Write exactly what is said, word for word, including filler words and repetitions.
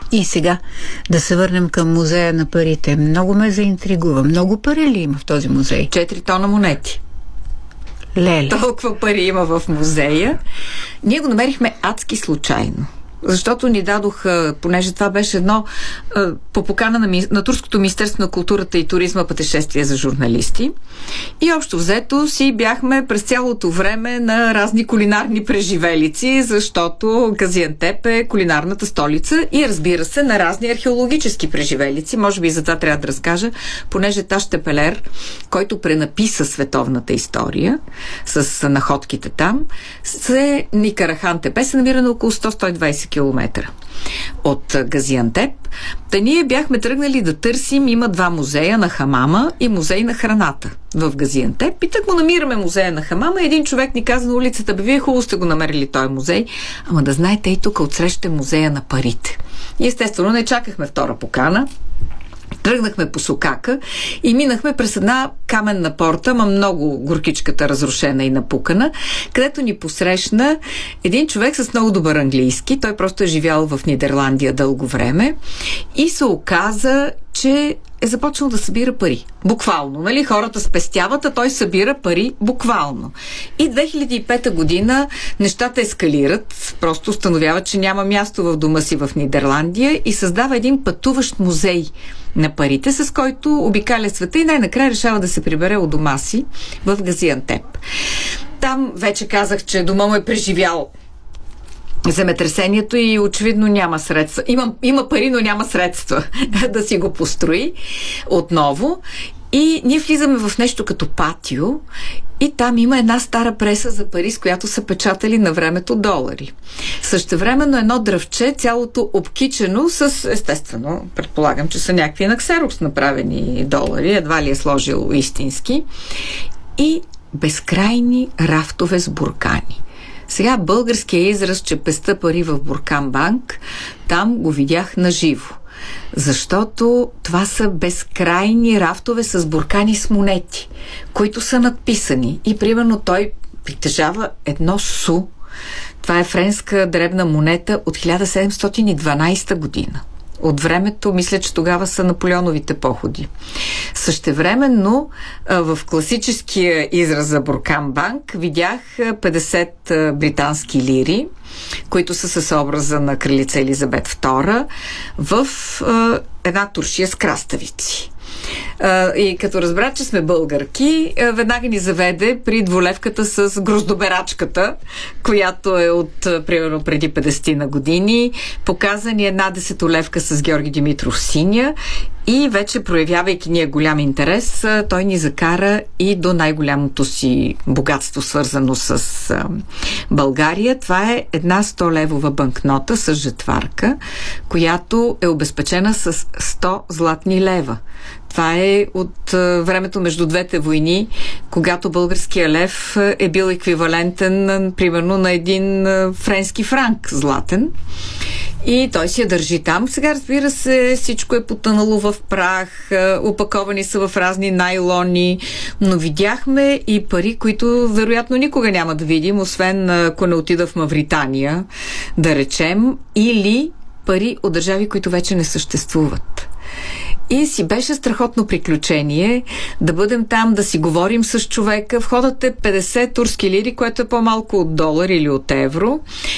И сега да се върнем към музея на парите. Много ме заинтригува. Много пари ли има в този музей? Четири тона монети. Леле. Толкова пари има в музея. Ние го намерихме адски случайно. Защото ни дадоха, понеже това беше едно по покана на, на Турското министерство на културата и туризма пътешествие за журналисти. И общо взето си бяхме през цялото време на разни кулинарни преживелици, защото Газиантеп е кулинарната столица и, разбира се, на разни археологически преживелици. Може би за това трябва да разкажа, понеже Таш Тепелер, който пренаписа световната история с находките там, се Никарахан Тепе се намира на около сто до сто и двайсет километра от Газиантеп. Та ние бяхме тръгнали да търсим, има два музея на хамама и музей на храната в Газиантеп. И так му намираме музея на хамама. Един човек ни каза на улицата: бе, вие хубаво сте го намерили този музей, ама да знаете, и тук отсреща музея на парите. И естествено не чакахме втора покана. Тръгнахме по Сокака и минахме през една каменна порта, ма много горкичката разрушена и напукана, където ни посрещна един човек с много добър английски. Той просто е живял в Нидерландия дълго време и се оказа, че е започнал да събира пари. Буквално, нали? Хората спестяват, а той събира пари буквално. И две хиляди и пета година нещата ескалират, просто установява, че няма място в дома си в Нидерландия и създава един пътуващ музей на парите, с който обикаля света и най-накрая решава да се прибере от дома си в Газиантеп. Там вече казах, че дома му е преживял земетресението и очевидно няма средства. Има, има пари, но няма средства да си го построи отново. И ние влизаме в нещо като патио и там има една стара преса за пари, с която са печатали на времето долари. Същевременно едно дръвче, цялото обкичено с, естествено, предполагам, че са някакви на ксерокс направени долари, едва ли е сложил истински, и безкрайни рафтове с буркани. Сега българския израз, че песта пари в Буркан банк, там го видях наживо. Защото това са безкрайни рафтове с буркани с монети, които са надписани. И примерно той притежава едно су. Това е френска дребна монета от хиляда седемстотин и дванайсета година. От времето, мисля, че тогава са Наполеоновите походи. Същевременно в класическия израз за Буркан банк видях петдесет британски лири, които са с образа на кралица Елизабет втора, в една туршия с краставици. И като разбра, че сме българки, веднага ни заведе при дволевката с гроздоберачката, която е от, примерно, преди петдесет на години. Показа ни една десетолевка с Георги Димитров синя и вече, проявявайки ние голям интерес, той ни закара и до най-голямото си богатство, свързано с България. Това е една сто-левова банкнота с жетварка, която е обезпечена с сто златни лева. Това е от времето между двете войни, когато българския лев е бил еквивалентен, примерно, на един френски франк златен. И той си я държи там. Сега, разбира се, всичко е потънало в прах, опаковани са в разни найлони, но видяхме и пари, които вероятно никога няма да видим, освен ако не отида в Мавритания, да речем, или пари от държави, които вече не съществуват. И си беше страхотно приключение да бъдем там, да си говорим с човека. Входът е петдесет турски лири, което е по-малко от долар или от евро.